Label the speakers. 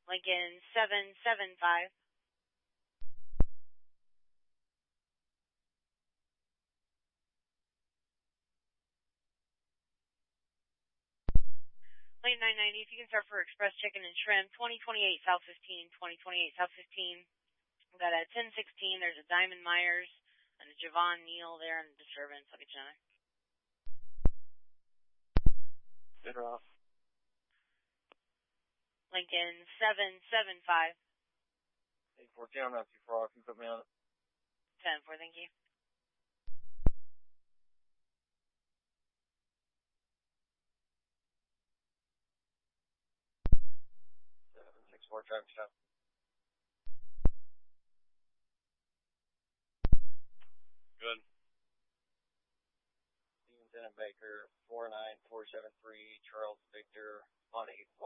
Speaker 1: Lincoln 775. Lane 990, if you can start for Express Chicken and Shrimp, 2028 South 15, 2028 South 15. We got a 1016, there's a Diamond Myers and a Javon Neal there in the disturbance. I'll get you on there.
Speaker 2: Good off.
Speaker 1: Lincoln 775.
Speaker 2: 814, I'm not too far off. You put me on it.
Speaker 1: 10-4, thank you.
Speaker 2: Four traffic stop. Good. Stevenson and Baker, 49473, Charles Victor on 8